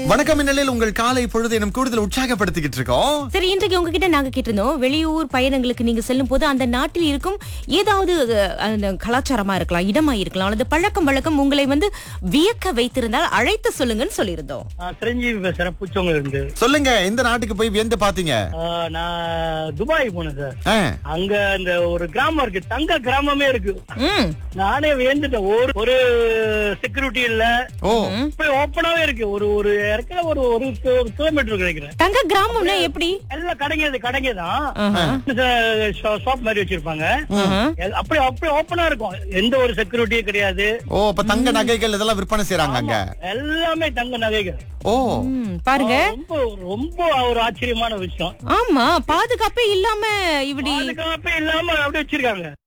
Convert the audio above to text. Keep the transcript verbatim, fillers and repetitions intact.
வணக்கம் மின்னலில் உங்கள் காலை பொழுதை நம் கூடுதல் உற்சாகப்படுத்திக்கிட்டு இருக்கோம். சரி, இன்றைக்கு உங்ககிட்ட நாங்க கேட்டிருந்தோம், வெளியூர் பயணங்களுக்கு நீங்க செல்லும் போது அந்த நாட்டில் இருக்கும் ஏதாவது அஹ், அந்த கலாச்சாரமா இருக்கலாம், இடமா இருக்கலாம், அல்லது பழக்கம் வழக்கம் உங்களை வந்து வியக்க வைத்திருந்தால் அழைத்து சொல்லுங்கன்னு சொல்லியிருந்தோம். நான் சிரஞ்சீவி பேசுறேன், பூச்சவங்க இருந்து. சொல்லுங்க, எந்த நாட்டுக்கு போய் வியந்து பாத்தீங்க? ஆஹ் நான் துபாய் போனேன் சார். ஆ, அங்க அந்த ஒரு கிராமம் இருக்கு, தங்க கிராமமே இருக்கு. ம். நானே வியந்துட்டேன். ஒரு ஒரு செக்யூரிட்டி இல்ல, ஓ போய் ஓப்பனாவே இருக்கு. ஒரு ஒரு இடத்துல ஒரு ஒரு கிலோமீட்டர் கிடைக்கிறேன். தங்க கிராமம்னா எப்படி? எல்லாம் கடைங்க கடைங்க தான், ஆஹா. ஷாப் மாதிரி வச்சிருப்பாங்க. ஆஹா. அப்படி அப்படி ஓப்பனா இருக்கும், எந்த ஒரு செக்யூரிட்டியும் கிடையாது. ஓ அப்ப தங்க நகைகள் இதெல்லாம் விற்பனை செய்றாங்க அங்க. எல்லாமே தங்க நகைகள். ஓ ம், பாருங்க. ரொம்ப ரொம்ப ஒரு ஆச்சரியமான விஷயம். ஆமா, பாதுகாப்பே இல்லாம இப்படி பாதுகாப்பே இல்லாம அப்படி வச்சிருக்காங்க.